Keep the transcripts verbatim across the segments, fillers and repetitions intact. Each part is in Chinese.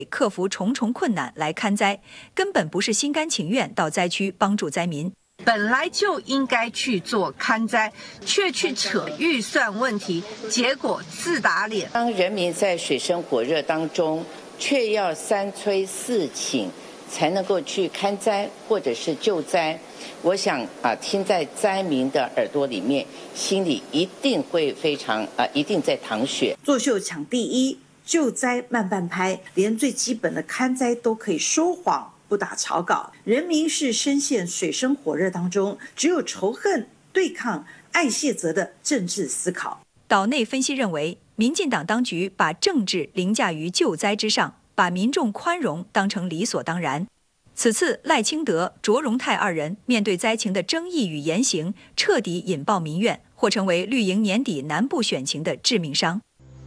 克服重重困难来勘灾，根本不是心甘情愿到灾区帮助灾民。 本来就应该去做勘灾，却去扯预算问题，结果自打脸。 当人民在水深火热当中，却要三催四请才能够去勘灾或者是救灾，我想啊，听在灾民的耳朵里面，心里一定会非常啊，一定在淌血。 作秀抢第一。救灾慢半拍，连最基本的勘灾都可以说谎不打草稿。人民是深陷水深火热当中，只有仇恨、对抗、爱卸责的政治思考。 岛内分析认为，民进党当局把政治凌驾于救灾之上，把民众宽容当成理所当然。此次赖清德、卓荣泰二人面对灾情的争议与言行，彻底引爆民怨，或成为绿营年底南部选情的致命伤。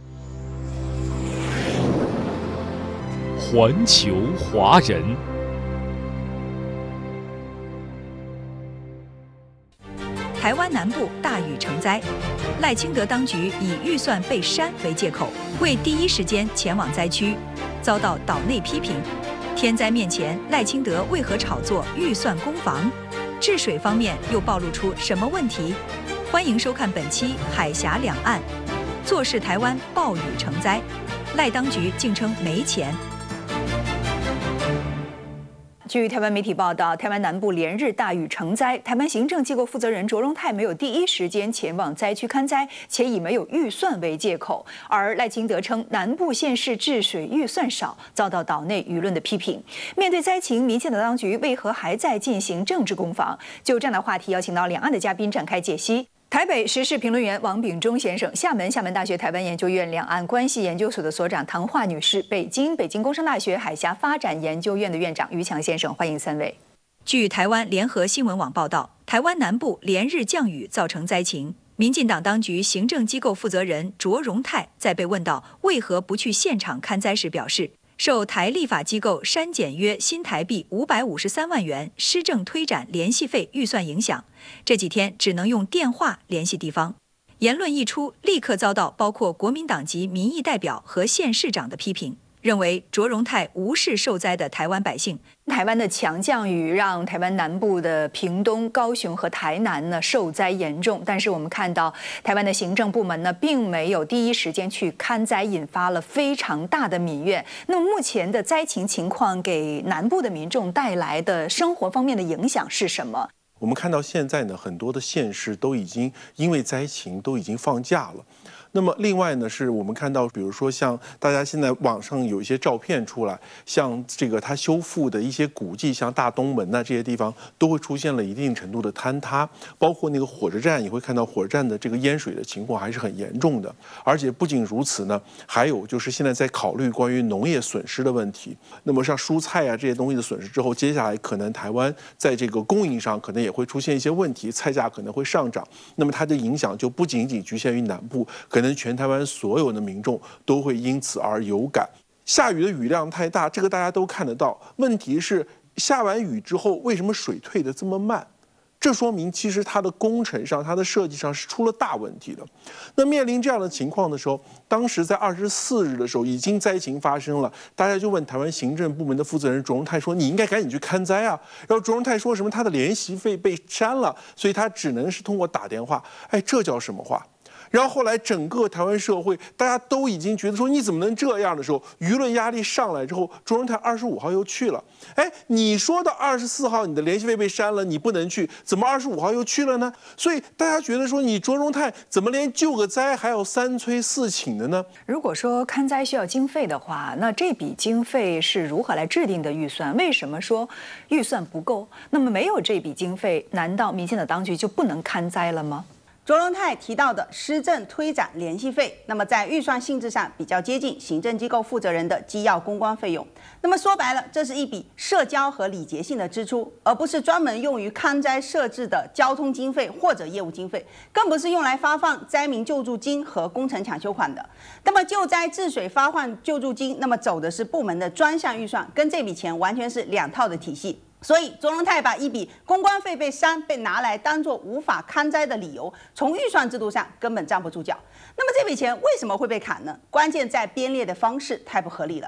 环球华人， 台湾南部大雨成灾，赖清德当局以预算被删为借口，未第一时间前往灾区，遭到岛内批评。天灾面前，赖清德为何炒作预算攻防？治水方面又暴露出什么问题？欢迎收看本期《海峡两岸》，坐视台湾暴雨成灾，赖当局竟称没钱。据台湾媒体报道，台湾南部连日大雨成灾，台湾行政机构负责人卓荣泰没有第一时间前往灾区勘灾，且以没有预算为借口。而赖清德称南部县市治水预算少，遭到岛内舆论的批评。面对灾情，民进党当局为何还在进行政治攻防？就这样的话题，邀请到两岸的嘉宾展开解析。台北时事评论员王炳忠先生，厦门厦门大学台湾研究院两岸关系研究所的所长唐华女士，北京北京工商大学海峡发展研究院的院长于强先生，欢迎三位。据台湾联合新闻网报道，台湾南部连日降雨造成灾情。民进党当局行政机构负责人卓荣泰在被问到为何不去现场勘灾时表示，受台立法机构删减约新台币五百五十三万元施政推展联系费预算影响，这几天只能用电话联系地方。言论一出，立刻遭到包括国民党籍民意代表和县市长的批评，认为卓荣泰无视受灾的台湾百姓。台湾的强降雨让台湾南部的屏东、高雄和台南呢受灾严重，但是我们看到台湾的行政部门呢并没有第一时间去勘灾，引发了非常大的民怨。那么目前的灾情情况给南部的民众带来的生活方面的影响是什么？ 我们看到现在呢，很多的县市都已经因为灾情都已经放假了。那么另外呢，是我们看到，比如说像大家现在网上有一些照片出来，像这个它修复的一些古迹，像大东门呐、啊、这些地方，都会出现了一定程度的坍塌，包括那个火车站，也会看到火车站的这个淹水的情况还是很严重的。而且不仅如此呢，还有就是现在在考虑关于农业损失的问题。那么像蔬菜啊这些东西的损失之后，接下来可能台湾在这个供应上可能也会出现一些问题，菜价可能会上涨。那么它的影响就不仅仅局限于南部，可能全台湾所有的民众都会因此而有感。下雨的雨量太大，这个大家都看得到。问题是下完雨之后，为什么水退得这么慢？这说明其实它的工程上、它的设计上是出了大问题的。那面临这样的情况的时候，当时在二十四日的时候已经灾情发生了，大家就问台湾行政部门的负责人卓荣泰说：“你应该赶紧去勘灾啊！”然后卓荣泰说什么他的联席费被删了，所以他只能是通过打电话。哎，这叫什么话？然后后来整个台湾社会大家都已经觉得说你怎么能这样的时候，舆论压力上来之后，卓荣泰二十五号又去了。哎，你说的二十四号你的联系费被删了，你不能去，怎么二十五号又去了呢？所以大家觉得说你卓荣泰怎么连救个灾还要三催四请的呢？ 如果说勘灾需要经费的话，那这笔经费是如何来制定的预算？为什么说预算不够？那么没有这笔经费，难道民进党当局就不能勘灾了吗？ 卓荣泰提到的施政推展联系费，那么在预算性质上比较接近行政机构负责人的机要公关费用。那么说白了，这是一笔社交和礼节性的支出，而不是专门用于勘灾设置的交通经费或者业务经费，更不是用来发放灾民救助金和工程抢修款的。那么救灾治水发放救助金，那么走的是部门的专项预算，跟这笔钱完全是两套的体系。所以，卓荣泰把一笔公关费被删被拿来当作无法勘灾的理由，从预算制度上根本站不住脚。那么这笔钱为什么会被砍呢？关键在编列的方式太不合理了。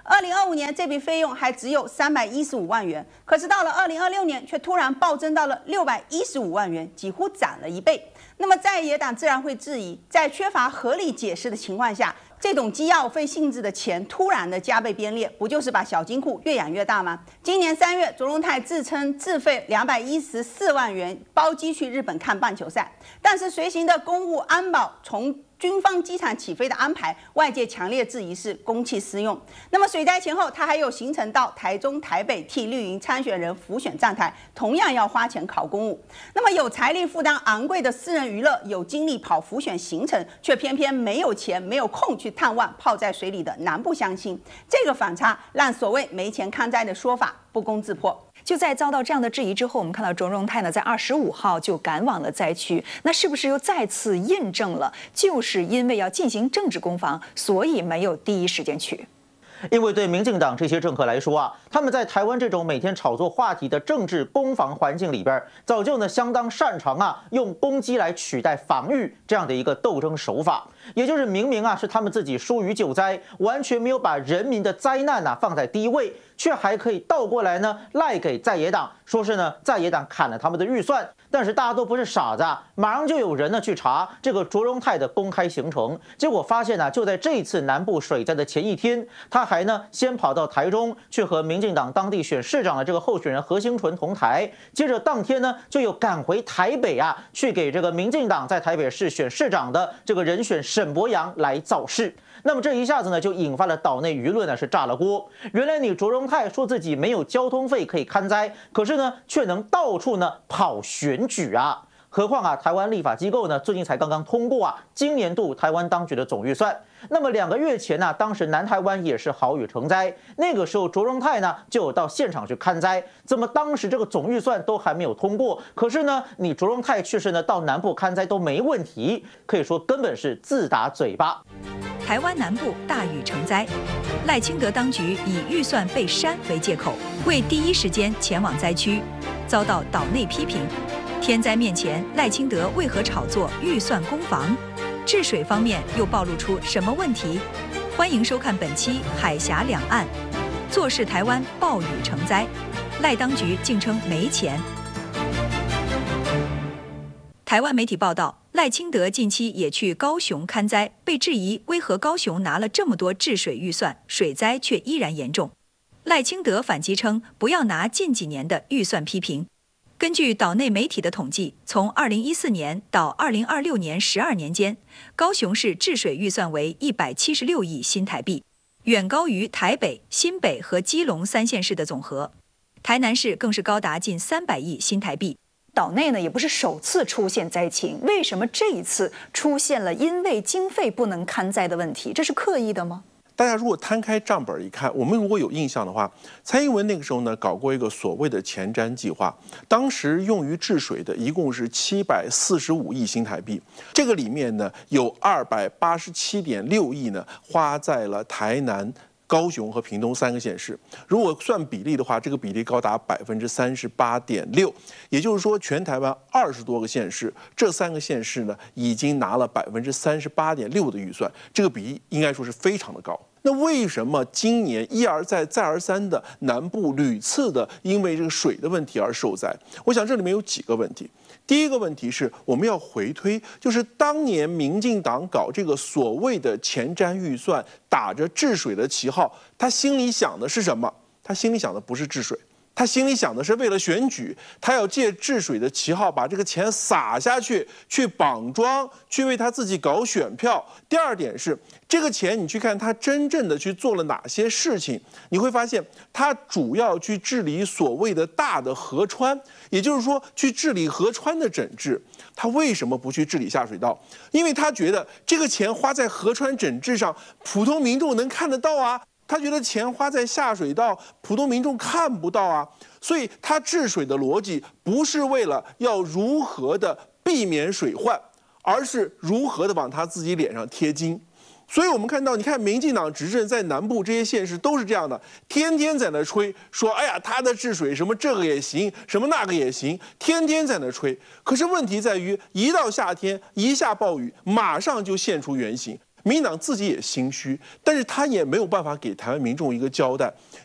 二零二五年这笔费用还只有三百一十五万元，可是到了二零二六年却突然暴增到了六百一十五万元，几乎涨了一倍。那么在野党自然会质疑，在缺乏合理解释的情况下，这种机要费性质的钱突然的加倍编列，不就是把小金库越养越大吗？今年三月，卓荣泰自称自费两百一十四万元包机去日本看棒球赛，但是随行的公务安保从军方机场起飞的安排，外界强烈质疑是公器私用。那么水灾前后，他还有行程到台中、台北替绿营参选人辅选站台，同样要花钱考公务。那么有财力负担昂贵的私人娱乐，有精力跑辅选行程，却偏偏没有钱、没有空去探望泡在水里的南部乡亲。这个反差让所谓没钱抗灾的说法不攻自破。 就在遭到这样的质疑之后，我们看到卓荣泰呢在二十五号就赶往了灾区，那是不是又再次印证了，就是因为要进行政治攻防，所以没有第一时间去？ 因为对民进党这些政客来说啊，他们在台湾这种每天炒作话题的政治攻防环境里边，早就呢相当擅长啊用攻击来取代防御这样的一个斗争手法。也就是明明啊是他们自己疏于救灾，完全没有把人民的灾难啊放在第一位，却还可以倒过来呢赖给在野党，说是呢在野党砍了他们的预算。但是大家都不是傻子，马上就有人呢去查这个卓荣泰的公开行程，结果发现呢、啊，就在这一次南部水灾的前一天，他还呢先跑到台中去和民进党当地选市长的这个候选人何兴纯同台，接着当天呢就有赶回台北啊，去给这个民进党在台北市选市长的这个人选沈伯洋来造势。那么这一下子呢，就引发了岛内舆论呢是炸了锅。原来你卓荣泰说自己没有交通费可以勘灾，可是呢却能到处呢跑选举啊。何况啊，台湾立法机构呢最近才刚刚通过啊今年度台湾当局的总预算。那么两个月前呢、啊，当时南台湾也是豪雨成灾，那个时候卓荣泰呢就有到现场去勘灾。怎么当时这个总预算都还没有通过，可是呢你卓荣泰却是呢到南部勘灾都没问题，可以说根本是自打嘴巴。 台湾南部大雨成灾，赖清德当局以预算被删为借口，未第一时间前往灾区，遭到岛内批评。天灾面前，赖清德为何炒作预算攻防？治水方面又暴露出什么问题？欢迎收看本期《海峡两岸》，坐视台湾暴雨成灾，赖当局竟称没钱。台湾媒体报道，赖清德近期也去高雄勘灾，被质疑为何高雄拿了这么多治水预算，水灾却依然严重。赖清德反击称，不要拿近几年的预算批评。根据岛内媒体的统计，从二零一四年到二零二六年十二年间，高雄市治水预算为一百七十六亿新台币，远高于台北、新北和基隆三县市的总和。台南市更是高达近三百亿新台币。岛内呢也不是首次出现灾情，为什么这一次出现了因为经费不能勘灾的问题？这是刻意的吗？ 大家如果摊开账本一看，我们如果有印象的话，蔡英文那个时候呢搞过一个所谓的前瞻计划，当时用于治水的一共是七百四十五亿新台币，这个里面呢有二百八十七点六亿呢花在了台南、高雄和屏东三个县市，如果算比例的话，这个比例高达百分之三十八点六，也就是说，全台湾二十多个县市，这三个县市呢已经拿了百分之三十八点六的预算，这个比例应该说是非常的高。那为什么今年一而再、再而三的南部屡次的因为这个水的问题而受灾？我想这里面有几个问题。第一个问题是我们要回推，就是当年民进党搞这个所谓的前瞻预算，打着治水的旗号，他心里想的是什么？他心里想的不是治水，他心里想的是为了选举，他要借治水的旗号把这个钱撒下去，去绑桩，去为他自己搞选票。第二点是，这个钱你去看他真正的去做了哪些事情，你会发现他主要去治理所谓的大的河川，也就是说去治理河川的整治。他为什么不去治理下水道？因为他觉得这个钱花在河川整治上，普通民众能看得到啊。他觉得钱花在下水道，普通民众看不到啊，所以他治水的逻辑不是为了要如何的避免水患，而是如何的往他自己脸上贴金。所以我们看到，你看民进党执政在南部这些县市都是这样的，天天在那吹说，哎呀，他的治水什么这个也行，什么那个也行，天天在那吹。可是问题在于，一到夏天，一下暴雨，马上就现出原形。 民进党自己也心虚，但是他也没有办法给台湾民众一个交代。